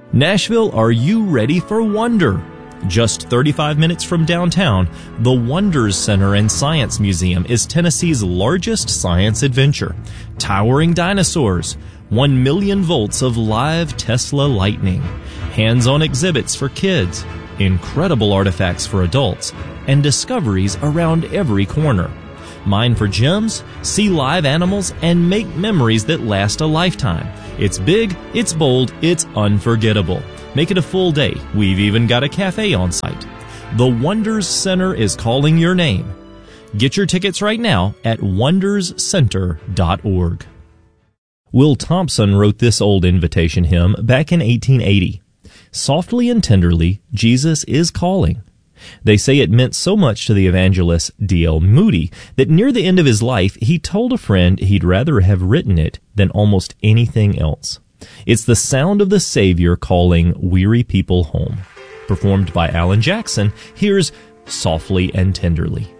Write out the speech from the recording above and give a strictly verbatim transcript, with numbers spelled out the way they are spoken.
Nashville, are you ready for wonder? Just thirty-five minutes from downtown, the Wonders Center and Science Museum is Tennessee's largest science adventure. Towering dinosaurs, one million volts of live Tesla lightning, hands-on exhibits for kids, incredible artifacts for adults, and discoveries around every corner. Mine for gems, see live animals, and make memories that last a lifetime. It's big, it's bold, it's unforgettable. Make it a full day. We've even got a cafe on site. The Wonders Center is calling your name. Get your tickets right now at wonders center dot org. Will Thompson wrote this old invitation hymn back in eighteen eighty. Softly and tenderly, Jesus is calling. They say it meant so much to the evangelist D L Moody that near the end of his life, he told a friend he'd rather have written it than almost anything else. It's the sound of the Savior calling weary people home. Performed by Alan Jackson, here's Softly and Tenderly.